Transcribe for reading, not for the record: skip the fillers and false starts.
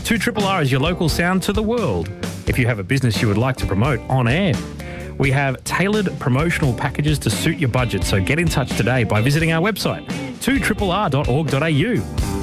2RRR is your local sound to the world. If you have a business you would like to promote on air, we have tailored promotional packages to suit your budget, so get in touch today by visiting our website, 2RRR.org.au.